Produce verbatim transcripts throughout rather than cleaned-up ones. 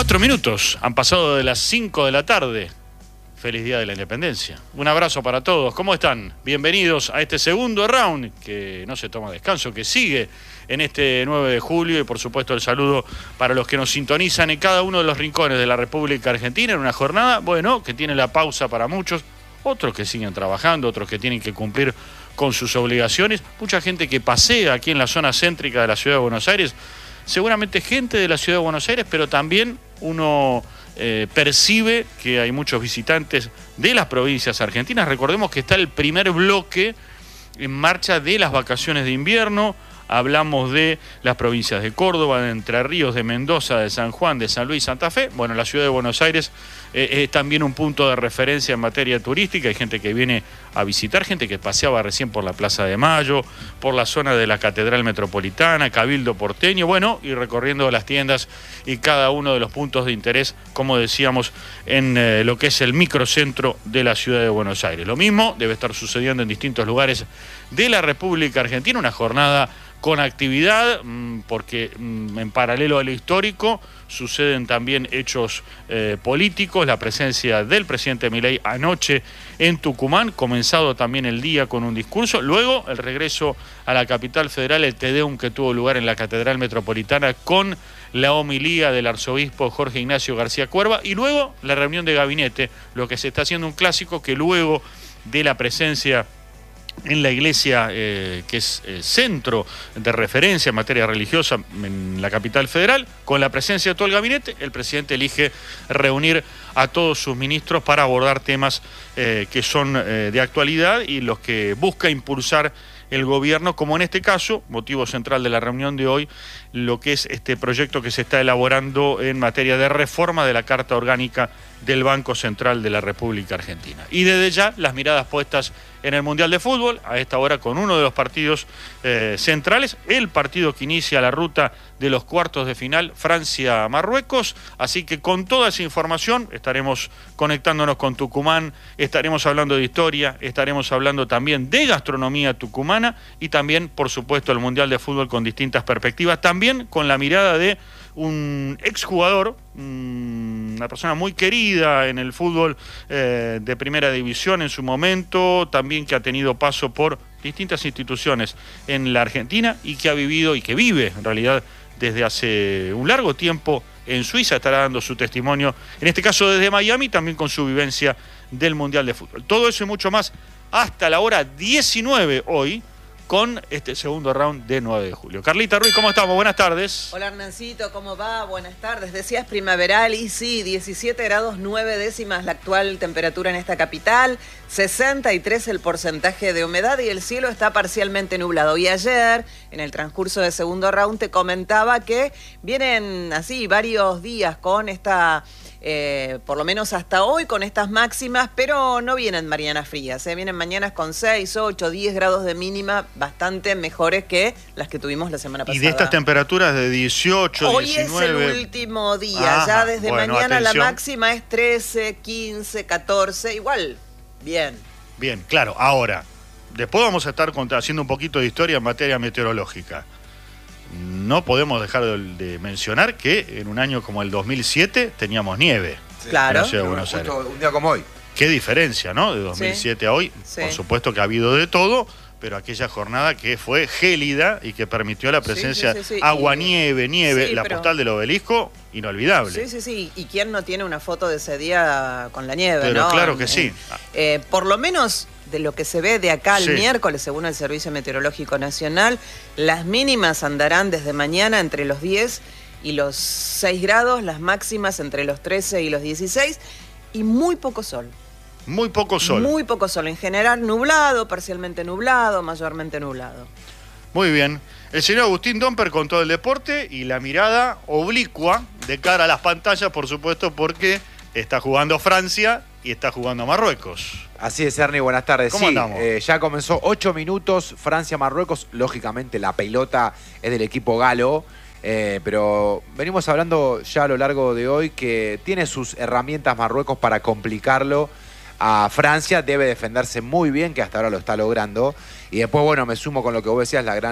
Cuatro minutos han pasado de las cinco de la tarde. Feliz Día de la Independencia. Un abrazo para todos. ¿Cómo están? Bienvenidos a este segundo round, que no se toma descanso, que sigue en este nueve de julio. Y por supuesto el saludo para los que nos sintonizan en cada uno de los rincones de la República Argentina en una jornada, bueno, que tiene la pausa para muchos, otros que siguen trabajando, otros que tienen que cumplir con sus obligaciones. Mucha gente que pasea aquí en la zona céntrica de la Ciudad de Buenos Aires. Seguramente gente de la Ciudad de Buenos Aires, pero también uno eh, percibe que hay muchos visitantes de las provincias argentinas. Recordemos que está el primer bloque en marcha de las vacaciones de invierno. Hablamos de las provincias de Córdoba, de Entre Ríos, de Mendoza, de San Juan, de San Luis, Santa Fe. Bueno, la Ciudad de Buenos Aires eh, es también un punto de referencia en materia turística. Hay gente que viene a visitar, gente que paseaba recién por la Plaza de Mayo, por la zona de la Catedral Metropolitana, Cabildo Porteño, bueno, y recorriendo las tiendas y cada uno de los puntos de interés, como decíamos, en eh, lo que es el microcentro de la Ciudad de Buenos Aires. Lo mismo debe estar sucediendo en distintos lugares de la República Argentina, una jornada con actividad, porque en paralelo a lo histórico suceden también hechos eh, políticos, la presencia del presidente Milei anoche en Tucumán, comenzado también el día con un discurso, luego el regreso a la capital federal, el Te Deum que tuvo lugar en la Catedral Metropolitana con la homilía del arzobispo Jorge Ignacio García Cuerva, y luego la reunión de gabinete, lo que se está haciendo un clásico que luego de la presencia en la iglesia eh, que es eh, centro de referencia en materia religiosa en la capital federal, con la presencia de todo el gabinete, el presidente elige reunir a todos sus ministros para abordar temas eh, que son eh, de actualidad y los que busca impulsar el gobierno, como en este caso, motivo central de la reunión de hoy, lo que es este proyecto que se está elaborando en materia de reforma de la Carta Orgánica del Banco Central de la República Argentina. Y desde ya las miradas puestas en el Mundial de Fútbol, a esta hora con uno de los partidos eh, centrales, el partido que inicia la ruta de los cuartos de final, Francia-Marruecos. Así que con toda esa información estaremos conectándonos con Tucumán, estaremos hablando de historia, estaremos hablando también de gastronomía tucumana y también, por supuesto, el Mundial de Fútbol con distintas perspectivas, también con la mirada de un exjugador, una persona muy querida en el fútbol eh, de primera división en su momento, también que ha tenido paso por distintas instituciones en la Argentina y que ha vivido y que vive en realidad desde hace un largo tiempo en Suiza. Estará dando su testimonio, en este caso desde Miami, también con su vivencia del Mundial de Fútbol. Todo eso y mucho más hasta la hora diecinueve hoy, con este segundo round de nueve de julio. Carlita Ruiz, ¿cómo estamos? Buenas tardes. Hola Hernancito, ¿cómo va? Buenas tardes. Decías primaveral y sí, diecisiete grados nueve décimas la actual temperatura en esta capital, sesenta y tres el porcentaje de humedad y el cielo está parcialmente nublado. Y ayer, en el transcurso del segundo round, te comentaba que vienen así varios días con esta... Eh, por lo menos hasta hoy con estas máximas, pero no vienen mañanas frías, ¿eh? Vienen mañanas con seis, ocho, diez grados de mínima, bastante mejores que las que tuvimos la semana pasada. Y de estas temperaturas de dieciocho, hoy diecinueve... Hoy es el último día, Ajá, ya desde bueno, mañana atención. La máxima es trece, quince, catorce, igual, bien. Bien, claro, ahora, después vamos a estar haciendo un poquito de historia en materia meteorológica. No podemos dejar de, de mencionar que en un año como el dos mil siete teníamos nieve. Sí. Claro. En la Ciudad de Buenos Aires. Un día como hoy. Qué diferencia, ¿no? De dos mil siete sí. a hoy. Sí. Por supuesto que ha habido de todo, pero aquella jornada que fue gélida y que permitió la presencia sí, sí, sí, sí. agua, y... nieve, nieve, sí, la pero... postal del obelisco, inolvidable. Sí, sí, sí. ¿Y quién no tiene una foto de ese día con la nieve, pero no? Claro que eh, sí. Eh, por lo menos... de lo que se ve de acá al sí. miércoles, según el Servicio Meteorológico Nacional, las mínimas andarán desde mañana entre los diez y los seis grados, las máximas entre los trece y los dieciséis, y muy poco sol. Muy poco sol. Muy poco sol. En general nublado, parcialmente nublado, mayormente nublado. Muy bien. El señor Agustín Domper con todo el deporte y la mirada oblicua de cara a las pantallas, por supuesto, porque está jugando Francia y está jugando Marruecos. Así es, Ernie, buenas tardes. ¿Cómo sí, andamos? Eh, ya comenzó ocho minutos, Francia-Marruecos. Lógicamente la pelota es del equipo galo, eh, pero venimos hablando ya a lo largo de hoy que tiene sus herramientas Marruecos para complicarlo a Francia. Debe defenderse muy bien, que hasta ahora lo está logrando. Y después, bueno, me sumo con lo que vos decías, la gran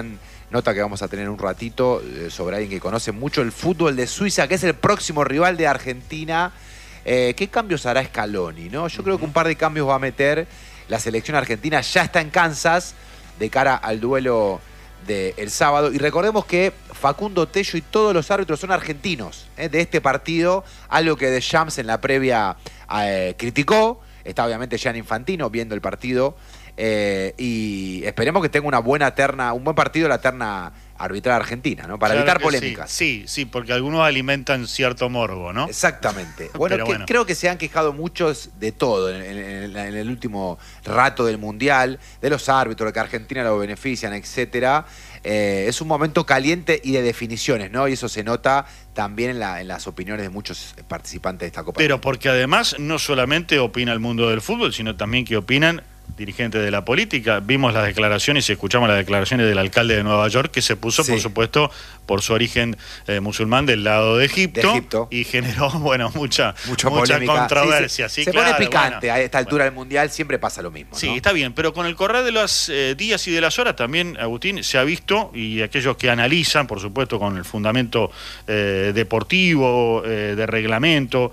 nota que vamos a tener un ratito eh, sobre alguien que conoce mucho el fútbol de Suiza, que es el próximo rival de Argentina. Eh, ¿Qué cambios hará Scaloni, no? Yo creo que un par de cambios va a meter. La selección argentina ya está en Kansas de cara al duelo del sábado. Y recordemos que Facundo Tello y todos los árbitros son argentinos eh, de este partido, algo que Deschamps en la previa eh, criticó. Está obviamente Gianni Infantino viendo el partido. Eh, y esperemos que tenga una buena terna, un buen partido la terna arbitral argentina, ¿no? Para claro evitar polémicas. Sí, sí, sí, porque algunos alimentan cierto morbo, ¿no? Exactamente. Bueno, que, bueno, creo que se han quejado muchos de todo en, en, en el último rato del Mundial, de los árbitros, de que a Argentina lo benefician, etcétera. Eh, es un momento caliente y de definiciones, ¿no? Y eso se nota también en, la, en las opiniones de muchos participantes de esta Copa. Pero porque además no solamente opina el mundo del fútbol, sino también que opinan dirigentes de la política. Vimos las declaraciones y escuchamos las declaraciones del alcalde de Nueva York, que se puso, sí, por supuesto, por su origen eh, musulmán del lado de Egipto, de Egipto, y generó, bueno, mucha, Mucho mucha polémica. controversia. Sí, sí, se claro, pone picante, bueno, a esta altura bueno. del Mundial siempre pasa lo mismo, ¿no? Sí, está bien, pero con el correr de los eh, días y de las horas también, Agustín, se ha visto, y aquellos que analizan, por supuesto, con el fundamento eh, deportivo, eh, de reglamento,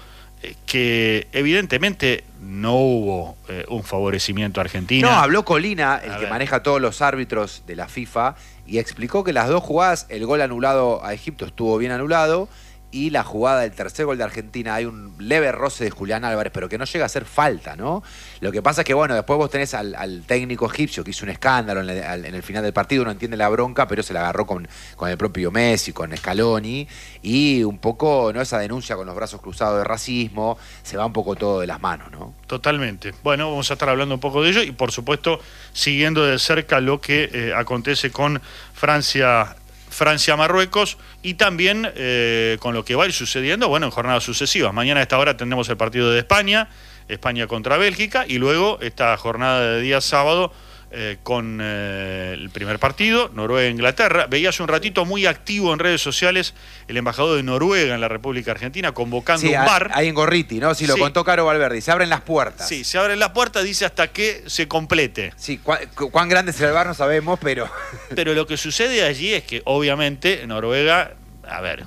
que evidentemente no hubo eh, un favorecimiento a Argentina. No, habló Colina, el a que ver. maneja todos los árbitros de la FIFA, y explicó que las dos jugadas, el gol anulado a Egipto estuvo bien anulado, y la jugada del tercer gol de Argentina, hay un leve roce de Julián Álvarez, pero que no llega a ser falta, ¿no? Lo que pasa es que, bueno, después vos tenés al, al técnico egipcio que hizo un escándalo en, la, en el final del partido, uno entiende la bronca, pero se la agarró con, con el propio Messi, con Scaloni, y un poco, ¿no? Esa denuncia con los brazos cruzados de racismo, se va un poco todo de las manos, ¿no? Totalmente. Bueno, vamos a estar hablando un poco de ello y, por supuesto, siguiendo de cerca lo que eh, acontece con Francia Francia-Marruecos y también eh, con lo que va a ir sucediendo, bueno, en jornadas sucesivas. Mañana a esta hora tendremos el partido de España, España contra Bélgica, y luego esta jornada de día sábado eh, con eh, el primer partido, Noruega-Inglaterra. Veías un ratito muy activo en redes sociales el embajador de Noruega en la República Argentina convocando sí, un bar. Ahí en Gorriti, ¿no? Sí, lo sí. contó Caro Valverde. Se abren las puertas. Sí, se abren las puertas, dice hasta que se complete. Sí, cu cuán grande es el bar no sabemos, pero... Pero lo que sucede allí es que, obviamente, Noruega, a ver,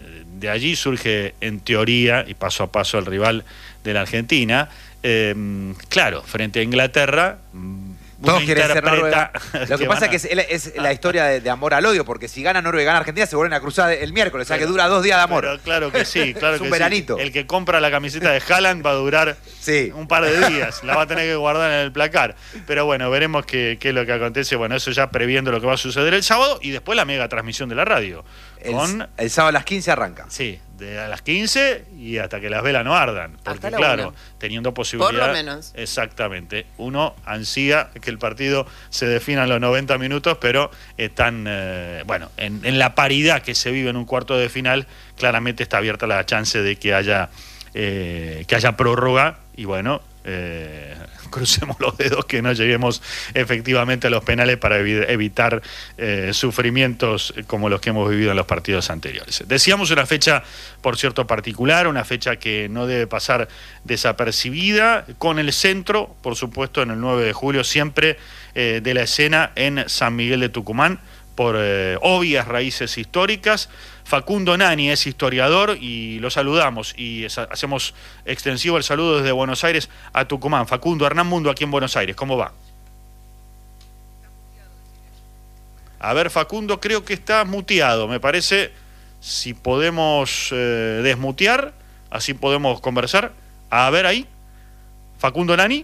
de allí surge en teoría, y paso a paso el rival de la Argentina, eh, claro, frente a Inglaterra... Todos quieren ser Noruega. Lo que, que pasa a... es que es, es la historia de, de amor al odio, porque si gana Noruega y gana Argentina, se vuelven a cruzar el miércoles, o sea que dura dos días de amor. Pero claro que sí, claro es un que veranito. Sí. El que compra la camiseta de Haaland va a durar sí. un par de días, la va a tener que guardar en el placar. Pero bueno, veremos qué, qué es lo que acontece. Bueno, eso ya previendo lo que va a suceder el sábado y después la mega transmisión de la radio. El, con... el sábado a las quince arranca. Sí, de a las quince y hasta que las velas no ardan. Porque claro, una. teniendo posibilidad... Por lo menos. Exactamente. Uno ansía que el partido se defina en los noventa minutos, pero están, eh, bueno, en, en la paridad que se vive en un cuarto de final, claramente está abierta la chance de que haya, eh, que haya prórroga y bueno... Eh, crucemos los dedos que no lleguemos efectivamente a los penales para evi evitar eh, sufrimientos como los que hemos vivido en los partidos anteriores. Decíamos una fecha, por cierto, particular, una fecha que no debe pasar desapercibida, con el centro, por supuesto, en el nueve de julio, siempre eh, de la escena en San Miguel de Tucumán, por eh, obvias raíces históricas. Facundo Nani es historiador y lo saludamos y es, hacemos extensivo el saludo desde Buenos Aires a Tucumán. Facundo, Hernán Mundo aquí en Buenos Aires, ¿cómo va? A ver, Facundo, creo que está muteado, me parece. Si podemos eh, desmutear, así podemos conversar. A ver ahí, Facundo Nani.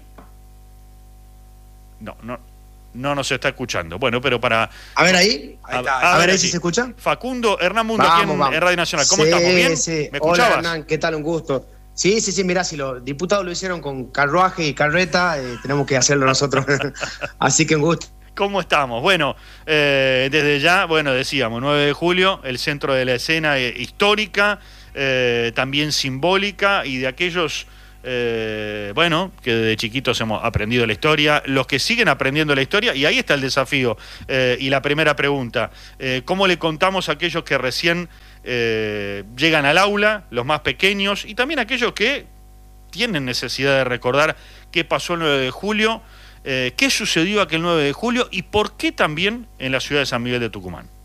No, no. No nos está escuchando. Bueno, pero para... A ver ahí. A, a, a, a ver ahí si se escucha. Facundo, Hernán Mundo, vamos, aquí en, vamos. en Radio Nacional. ¿Cómo sí, estamos? ¿Bien? Sí. ¿Me escuchabas? Hola, Hernán, ¿qué tal? Un gusto. Sí, sí, sí, mirá, si los diputados lo hicieron con carruaje y carreta, eh, tenemos que hacerlo nosotros. Así que un gusto. ¿Cómo estamos? Bueno, eh, desde ya, bueno, decíamos, nueve de julio, el centro de la escena eh, histórica, eh, también simbólica, y de aquellos... Eh, bueno, que desde chiquitos hemos aprendido la historia, los que siguen aprendiendo la historia, y ahí está el desafío. Eh, y la primera pregunta, eh, ¿cómo le contamos a aquellos que recién eh, llegan al aula, los más pequeños, y también aquellos que tienen necesidad de recordar qué pasó el nueve de julio, eh, qué sucedió aquel nueve de julio y por qué también en la ciudad de San Miguel de Tucumán?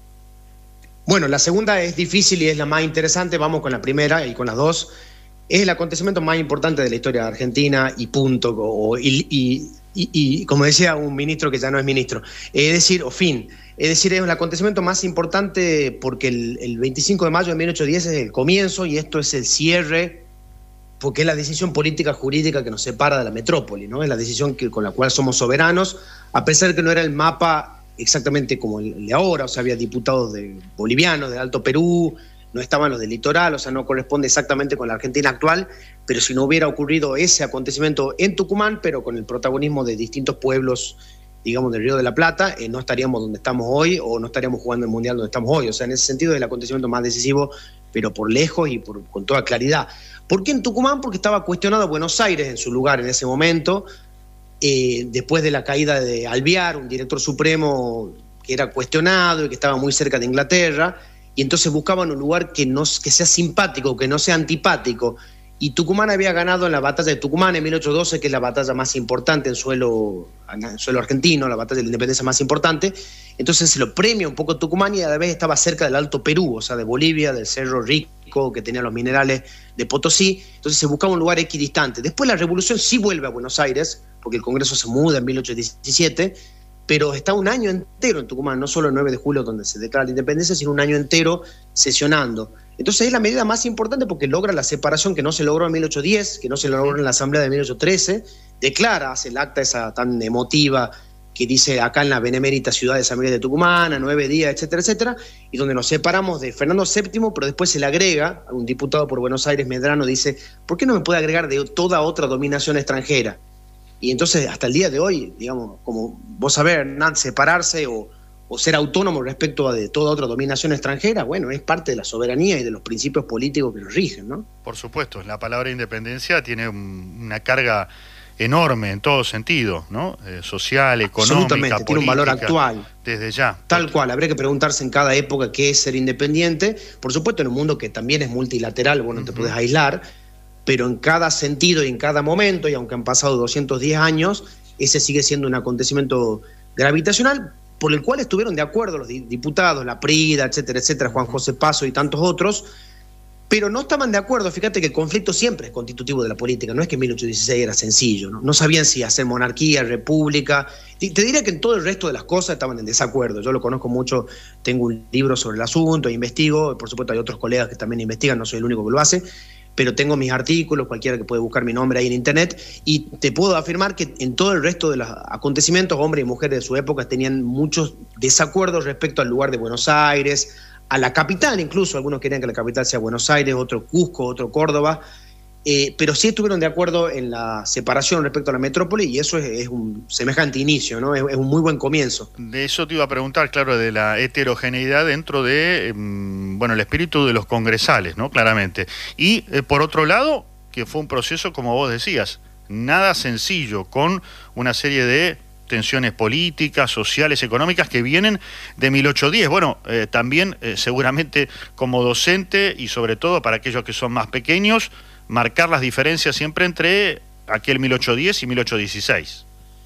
Bueno, la segunda es difícil y es la más interesante. Vamos con la primera y con las dos. Es el acontecimiento más importante de la historia de Argentina y punto. O, y, y, y, y como decía un ministro que ya no es ministro, es decir, o fin, es decir, es el acontecimiento más importante porque el, el veinticinco de mayo de mil ochocientos diez es el comienzo y esto es el cierre, porque es la decisión política jurídica que nos separa de la metrópoli, ¿no? Es la decisión que, con la cual somos soberanos, a pesar de que no era el mapa exactamente como el de ahora, o sea, había diputados de bolivianos, del Alto Perú, no estaban los del litoral, o sea, no corresponde exactamente con la Argentina actual, pero si no hubiera ocurrido ese acontecimiento en Tucumán, pero con el protagonismo de distintos pueblos, digamos, del Río de la Plata, eh, no estaríamos donde estamos hoy o no estaríamos jugando el Mundial donde estamos hoy. O sea, en ese sentido es el acontecimiento más decisivo, pero por lejos y por, con toda claridad. ¿Por qué en Tucumán? Porque estaba cuestionado Buenos Aires en su lugar en ese momento, eh, después de la caída de Alvear, un director supremo que era cuestionado y que estaba muy cerca de Inglaterra, y entonces buscaban un lugar que, no, que sea simpático, que no sea antipático. Y Tucumán había ganado en la batalla de Tucumán en mil ochocientos doce, que es la batalla más importante en suelo, en suelo argentino, la batalla de la independencia más importante. Entonces se lo premia un poco Tucumán y a la vez estaba cerca del Alto Perú, o sea, de Bolivia, del Cerro Rico, que tenía los minerales de Potosí. Entonces se buscaba un lugar equidistante. Después la revolución sí vuelve a Buenos Aires, porque el Congreso se muda en mil ochocientos diecisiete, pero está un año entero en Tucumán, no solo el nueve de julio donde se declara la independencia, sino un año entero sesionando. Entonces es la medida más importante porque logra la separación que no se logró en mil ochocientos diez, que no se logró en la Asamblea de mil ochocientos trece, declara, hace el acta esa tan emotiva que dice acá en la benemérita ciudad de San Miguel de Tucumán, a nueve días, etcétera, etcétera, y donde nos separamos de Fernando séptimo, pero después se le agrega, un diputado por Buenos Aires, Medrano, dice, ¿por qué no me puede agregar de toda otra dominación extranjera? Y entonces hasta el día de hoy, digamos, como vos sabés, Hernán, separarse o o ser autónomo respecto a de toda otra dominación extranjera, bueno, es parte de la soberanía y de los principios políticos que nos rigen, ¿no? Por supuesto, la palabra independencia tiene un, una carga enorme en todo sentido, ¿no? Eh, social, económica, absolutamente, política, tiene un valor actual. Desde ya. Tal cual, habría que preguntarse en cada época qué es ser independiente. Por supuesto, en un mundo que también es multilateral, bueno, uh-huh. te podés aislar, pero en cada sentido y en cada momento, y aunque han pasado doscientos diez años, ese sigue siendo un acontecimiento gravitacional, por el cual estuvieron de acuerdo los diputados, la Prida, etcétera, etcétera, Juan José Paso y tantos otros, pero no estaban de acuerdo. Fíjate que el conflicto siempre es constitutivo de la política, no es que en mil ochocientos dieciséis era sencillo, ¿no? No sabían si hacer monarquía, república. Te diría que en todo el resto de las cosas estaban en desacuerdo. Yo lo conozco mucho, tengo un libro sobre el asunto, investigo, por supuesto hay otros colegas que también investigan, no soy el único que lo hace, pero tengo mis artículos, cualquiera que puede buscar mi nombre ahí en internet, y te puedo afirmar que en todo el resto de los acontecimientos, hombres y mujeres de su época tenían muchos desacuerdos respecto al lugar de Buenos Aires, a la capital incluso, algunos querían que la capital sea Buenos Aires, otro Cusco, otro Córdoba, eh, pero sí estuvieron de acuerdo en la separación respecto a la metrópoli, y eso es, es un semejante inicio, ¿no? Es, es un muy buen comienzo. De eso te iba a preguntar, claro, de la heterogeneidad dentro de, eh, bueno, el espíritu de los congresales, ¿no? Claramente. Y, eh, por otro lado, que fue un proceso, como vos decías, nada sencillo, con una serie de tensiones políticas, sociales, económicas que vienen de mil ochocientos diez. Bueno, eh, también eh, seguramente como docente y sobre todo para aquellos que son más pequeños, marcar las diferencias siempre entre aquel mil ochocientos diez y mil ochocientos dieciséis.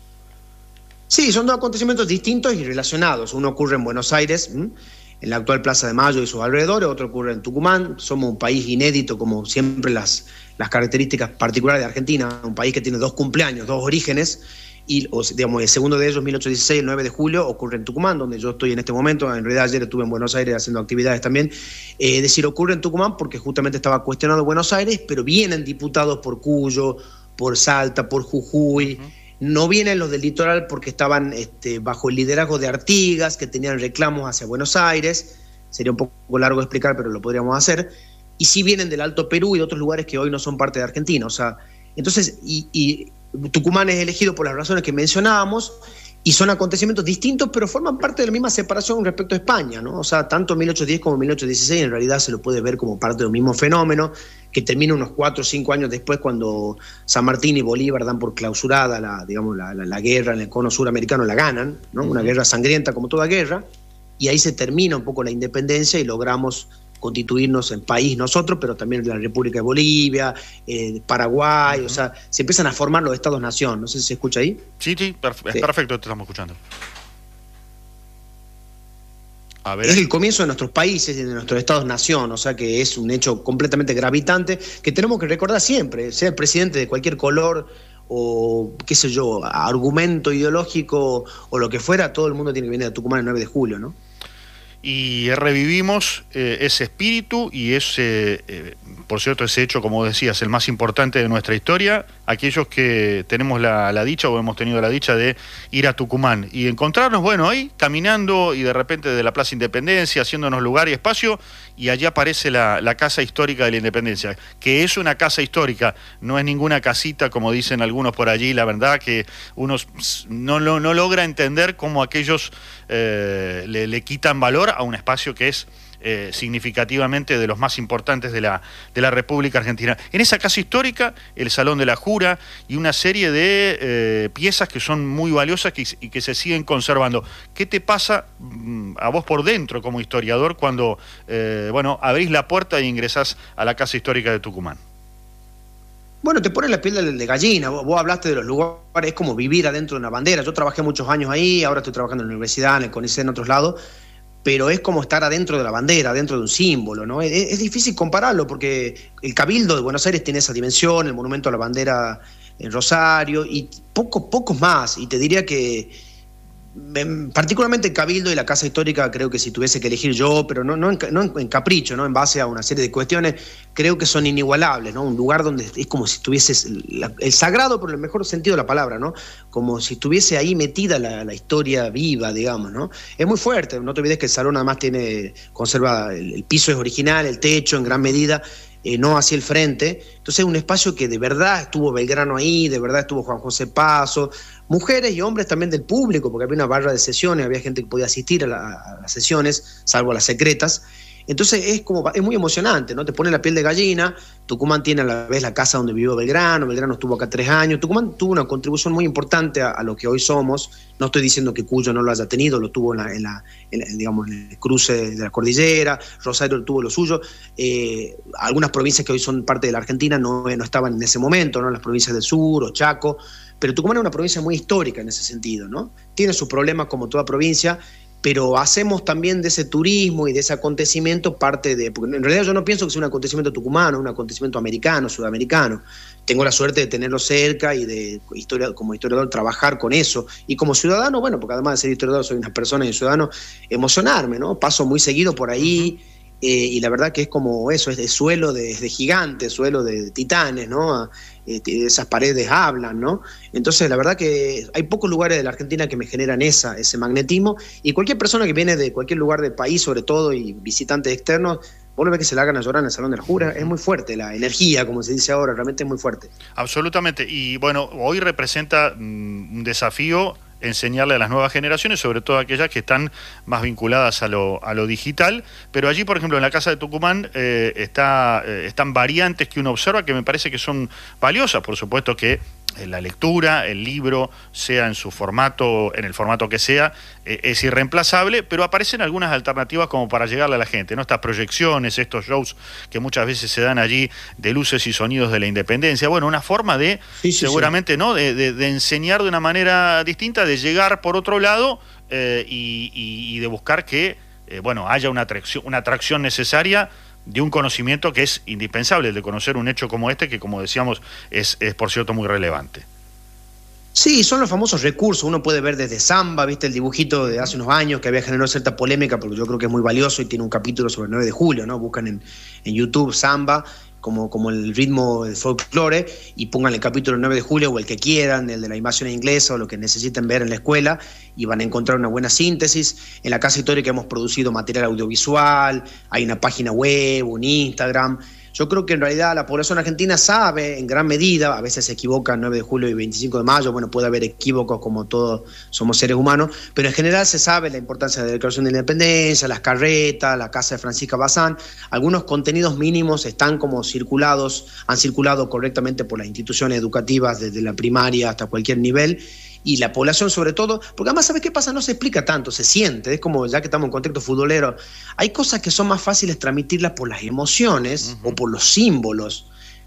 Sí, son dos acontecimientos distintos y relacionados. Uno ocurre en Buenos Aires, ¿m? en la actual Plaza de Mayo y sus alrededores, otro ocurre en Tucumán. Somos un país inédito, como siempre las, las características particulares de Argentina, un país que tiene dos cumpleaños, dos orígenes, y o, digamos, el segundo de ellos, mil ochocientos dieciséis, el nueve de julio, ocurre en Tucumán, donde yo estoy en este momento. En realidad ayer estuve en Buenos Aires haciendo actividades también. Eh, es decir, ocurre en Tucumán porque justamente estaba cuestionado Buenos Aires, pero vienen diputados por Cuyo, por Salta, por Jujuy. Uh-huh. No vienen los del litoral porque estaban este, bajo el liderazgo de Artigas, que tenían reclamos hacia Buenos Aires. Sería un poco largo de explicar, pero lo podríamos hacer. Y sí vienen del Alto Perú y de otros lugares que hoy no son parte de Argentina. O sea, entonces, y, y Tucumán es elegido por las razones que mencionábamos, y son acontecimientos distintos, pero forman parte de la misma separación respecto a España, ¿no? O sea, tanto mil ochocientos diez como mil ochocientos dieciséis en realidad se lo puede ver como parte del mismo fenómeno, que termina unos cuatro o cinco años después, cuando San Martín y Bolívar dan por clausurada la, digamos, la, la, la guerra en el cono suramericano, la ganan, ¿no? Una guerra sangrienta como toda guerra, y ahí se termina un poco la independencia y logramos constituirnos en país nosotros, pero también la República de Bolivia, eh, Paraguay, uh-huh. o sea, se empiezan a formar los estados-nación. No sé si se escucha ahí. Sí, sí, perf- sí. Es perfecto, te estamos escuchando. A ver. Es el comienzo de nuestros países y de nuestros estados-nación, o sea que es un hecho completamente gravitante que tenemos que recordar siempre, sea el presidente de cualquier color o, qué sé yo, argumento ideológico o lo que fuera, todo el mundo tiene que venir a Tucumán el nueve de julio, ¿no? Y revivimos eh, ese espíritu y ese, eh, por cierto, ese hecho, como decías, el más importante de nuestra historia, aquellos que tenemos la, la dicha o hemos tenido la dicha de ir a Tucumán y encontrarnos, bueno, ahí caminando y de repente de la Plaza Independencia, haciéndonos lugar y espacio, y allá aparece la, la Casa Histórica de la Independencia, que es una casa histórica, no es ninguna casita, como dicen algunos por allí. La verdad que uno no, no, no logra entender cómo aquellos eh, le, le quitan valor a un espacio que es eh, significativamente de los más importantes de la, de la República Argentina. En esa casa histórica, el Salón de la Jura y una serie de eh, piezas que son muy valiosas que, y que se siguen conservando. ¿Qué te pasa mm, a vos por dentro como historiador cuando eh, bueno, abrís la puerta e ingresás a la Casa Histórica de Tucumán? Bueno, te pone la piel de gallina. Vos, vos hablaste de los lugares, es como vivir adentro de una bandera. Yo trabajé muchos años ahí, ahora estoy trabajando en la universidad, en el CONICET, en otros lados, pero es como estar adentro de la bandera, adentro de un símbolo, ¿no? Es, es difícil compararlo porque el Cabildo de Buenos Aires tiene esa dimensión, el Monumento a la Bandera en Rosario y pocos, pocos más. Y te diría que particularmente el Cabildo y la Casa Histórica, creo que si tuviese que elegir yo, pero no, no, en, no en capricho, ¿no? En base a una serie de cuestiones, creo que son inigualables, ¿no? Un lugar donde es como si tuvieses la, el sagrado, por el mejor sentido de la palabra, ¿no? Como si estuviese ahí metida la, la historia viva, digamos, ¿no? Es muy fuerte, no te olvides que el salón además tiene, conserva, el, el piso es original, el techo en gran medida, Eh, no hacia el frente. Entonces es un espacio que de verdad estuvo Belgrano ahí, de verdad estuvo Juan José Paso, mujeres y hombres también del público, porque había una barra de sesiones, había gente que podía asistir a, la, a las sesiones, salvo a las secretas. Entonces es como es muy emocionante, ¿no? Te pone la piel de gallina. Tucumán tiene a la vez la casa donde vivió Belgrano, Belgrano estuvo acá tres años. Tucumán tuvo una contribución muy importante a, a lo que hoy somos. No estoy diciendo que Cuyo no lo haya tenido, lo tuvo en, la, en, la, en, la, digamos, en el cruce de la cordillera, Rosario tuvo lo suyo. Eh, algunas provincias que hoy son parte de la Argentina no, no estaban en ese momento, ¿no? Las provincias del sur o Chaco, pero Tucumán es una provincia muy histórica en ese sentido, ¿no? Tiene sus problemas como toda provincia, pero hacemos también de ese turismo y de ese acontecimiento parte de... Porque en realidad yo no pienso que sea un acontecimiento tucumano, un acontecimiento americano, sudamericano. Tengo la suerte de tenerlo cerca y de, historia, como historiador, trabajar con eso. Y como ciudadano, bueno, porque además de ser historiador soy una persona y un ciudadano, emocionarme, ¿no? Paso muy seguido por ahí eh, y la verdad que es como eso, es de suelo de, de gigantes, suelo de, de titanes, ¿no? Eh, esas paredes hablan, ¿no? Entonces la verdad que hay pocos lugares de la Argentina que me generan esa, ese magnetismo, y cualquier persona que viene de cualquier lugar del país, sobre todo, y visitantes externos, vos lo ves que se la hagan a llorar en el Salón de la Jura. Es muy fuerte la energía, como se dice ahora, realmente es muy fuerte. Absolutamente, y bueno, hoy representa mm, un desafío enseñarle a las nuevas generaciones, sobre todo aquellas que están más vinculadas a lo, a lo digital, pero allí, por ejemplo, en la Casa de Tucumán eh, está, eh, están variantes que uno observa que me parece que son valiosas. Por supuesto que la lectura, el libro, sea en su formato, en el formato que sea, eh, es irreemplazable, pero aparecen algunas alternativas como para llegarle a la gente, ¿no? Estas proyecciones, estos shows que muchas veces se dan allí de luces y sonidos de la Independencia. Bueno, una forma de, sí, sí, seguramente, sí. ¿no? De, de, de enseñar de una manera distinta, de llegar por otro lado eh, y, y, y de buscar que, eh, bueno, haya una atracción, una atracción necesaria de un conocimiento que es indispensable, el de conocer un hecho como este, que como decíamos es, es por cierto muy relevante. Sí, son los famosos recursos. Uno puede ver desde Samba, viste el dibujito de hace unos años que había generado cierta polémica, porque yo creo que es muy valioso y tiene un capítulo sobre el nueve de julio, ¿no? Buscan en, en YouTube Samba como, como el ritmo del folclore y pongan el capítulo del nueve de julio o el que quieran, el de la invasión inglesa o lo que necesiten ver en la escuela, y van a encontrar una buena síntesis. En la Casa Histórica hemos producido material audiovisual, hay una página web, un Instagram. Yo creo que en realidad la población argentina sabe en gran medida, a veces se equivoca el nueve de julio y veinticinco de mayo, bueno, puede haber equívocos como todos somos seres humanos, pero en general se sabe la importancia de la Declaración de la Independencia, las carretas, la casa de Francisca Bazán. Algunos contenidos mínimos están como circulados, han circulado correctamente por las instituciones educativas desde la primaria hasta cualquier nivel, y la población sobre todo, porque además, ¿sabes qué pasa? No se explica tanto, se siente, es como ya que estamos en contexto futbolero, hay cosas que son más fáciles transmitirlas por las emociones uh-huh. o por los símbolos,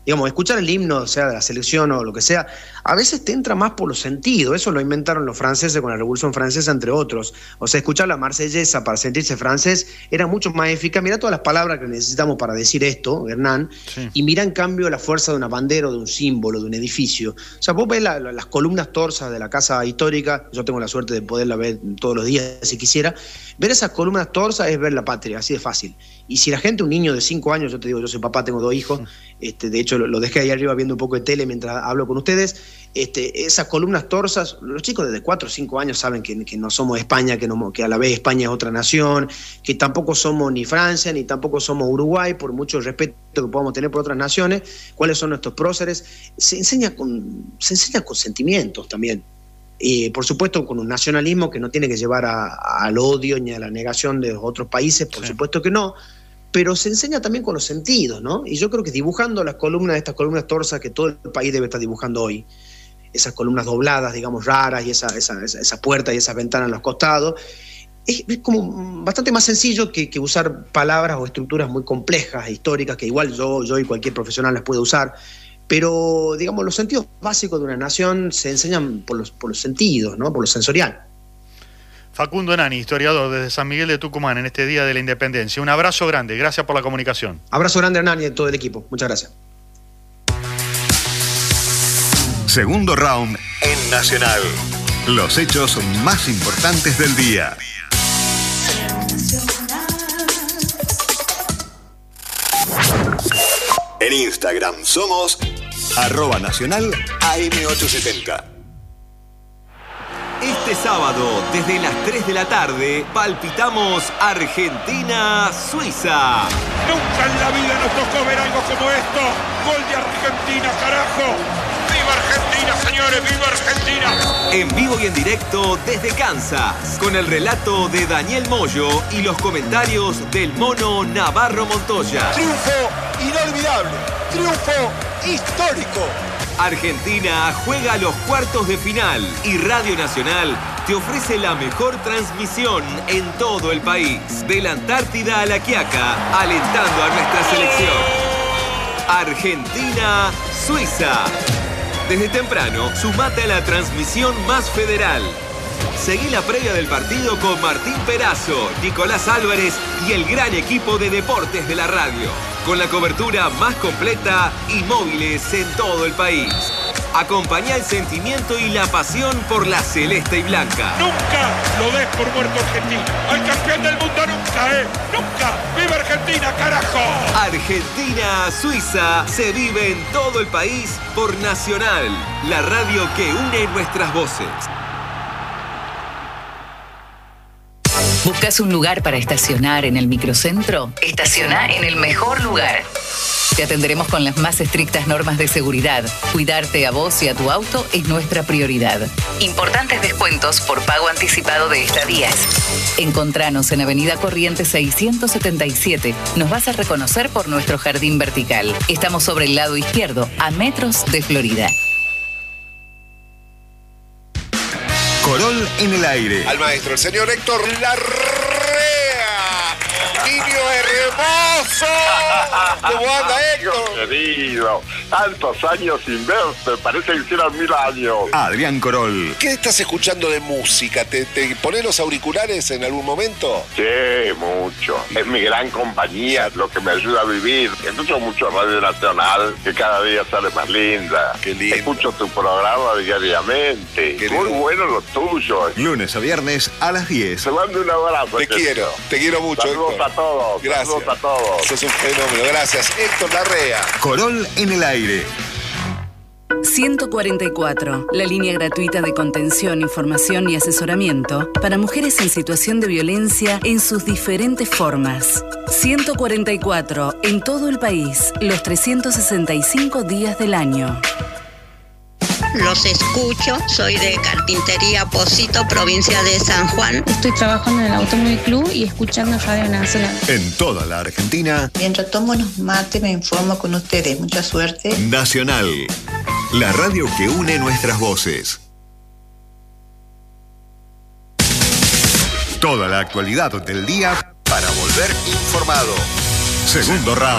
digamos, escuchar el himno, sea de la selección o lo que sea, a veces te entra más por los sentidos. Eso lo inventaron los franceses con la Revolución Francesa, entre otros. O sea, escuchar la marsellesa para sentirse francés era mucho más eficaz. Mirá todas las palabras que necesitamos para decir esto, Hernán, sí. Y mirá en cambio la fuerza de una bandera, de un símbolo, de un edificio. O sea, vos ves la, la, las columnas torsas de la casa histórica, yo tengo la suerte de poderla ver todos los días si quisiera. Ver esas columnas torsas es ver la patria, así de fácil. Y si la gente, un niño de cinco años, yo te digo, yo soy papá, tengo dos hijos, este, de hecho lo, lo dejé ahí arriba viendo un poco de tele mientras hablo con ustedes, este, esas columnas torsas, los chicos desde cuatro o cinco años saben que, que no somos España, que, no, que a la vez España es otra nación, que tampoco somos ni Francia, ni tampoco somos Uruguay, por mucho respeto que podamos tener por otras naciones, cuáles son nuestros próceres, se enseña con, se enseña con sentimientos también. Y por supuesto con un nacionalismo que no tiene que llevar a, a, al odio ni a la negación de los otros países, por sí. supuesto que no, pero se enseña también con los sentidos, ¿no? Y yo creo que dibujando las columnas, estas columnas torsas que todo el país debe estar dibujando hoy, esas columnas dobladas, digamos, raras, y esa, esa, esa, esa puerta y esas ventanas en los costados, es, es como bastante más sencillo que, que usar palabras o estructuras muy complejas, históricas, que igual yo, yo y cualquier profesional las puede usar. Pero, digamos, los sentidos básicos de una nación se enseñan por los, por los sentidos, ¿no? Por lo sensorial. Facundo Nani, historiador desde San Miguel de Tucumán en este Día de la Independencia. Un abrazo grande, gracias por la comunicación. Abrazo grande, Hernán, y a todo el equipo. Muchas gracias. Segundo round en Nacional. Los hechos más importantes del día. En Instagram somos arroba nacional A M ochocientos setenta. Este sábado, desde las tres de la tarde, palpitamos Argentina-Suiza. Nunca en la vida nos tocó ver algo como esto. Gol de Argentina, carajo. ¡Viva Argentina, señores! ¡Viva Argentina! En vivo y en directo desde Kansas, con el relato de Daniel Moyo y los comentarios del mono Navarro Montoya. Triunfo inolvidable, triunfo histórico. Argentina juega a los cuartos de final y Radio Nacional te ofrece la mejor transmisión en todo el país. De la Antártida a la Quiaca, alentando a nuestra selección. Argentina-Suiza. Desde temprano, sumate a la transmisión más federal. Seguí la previa del partido con Martín Perazo, Nicolás Álvarez y el gran equipo de deportes de la radio, con la cobertura más completa y móviles en todo el país. Acompañá el sentimiento y la pasión por la celeste y blanca. Nunca lo des por muerto Argentina. Al campeón del mundo nunca, ¿eh? Nunca. ¡Viva Argentina, carajo! Argentina-Suiza se vive en todo el país por Nacional, la radio que une nuestras voces. ¿Buscas un lugar para estacionar en el microcentro? Estaciona en el mejor lugar. Te atenderemos con las más estrictas normas de seguridad. Cuidarte a vos y a tu auto es nuestra prioridad. Importantes descuentos por pago anticipado de estadías. Encontranos en Avenida Corrientes seiscientos setenta y siete. Nos vas a reconocer por nuestro jardín vertical. Estamos sobre el lado izquierdo, a metros de Florida. Corol en el aire. Al maestro, el señor Héctor Larrea. Niño hermoso. ¿Cómo anda, Héctor? Querido, tantos años sin verte, parece que hicieran mil años. Adrián Corol. ¿Qué estás escuchando de música? ¿Te, te pones los auriculares en algún momento? Sí, mucho. Es mi gran compañía, lo que me ayuda a vivir. Escucho mucho Radio Nacional, que cada día sale más linda. Qué lindo. Escucho tu programa diariamente. Qué Muy lindo. bueno lo tuyo. Lunes a viernes a las diez. Te mando un abrazo. Te querido. quiero, te quiero mucho, Saludos Héctor. a todos. Gracias. Saludos a todos. Sos un fenómeno, gracias. Héctor Larrea. Corol en el aire. ciento cuarenta y cuatro, la línea gratuita de contención, información y asesoramiento para mujeres en situación de violencia en sus diferentes formas. ciento cuarenta y cuatro, en todo el país, los trescientos sesenta y cinco días del año. Los escucho, soy de Carpintería Pocito, provincia de San Juan. Estoy trabajando en el Automóvil Club y escuchando Radio Nacional. En toda la Argentina. Mientras tomo unos mates me informo con ustedes. Mucha suerte. Nacional, la radio que une nuestras voces. Toda la actualidad del día para volver informado. Segundo round.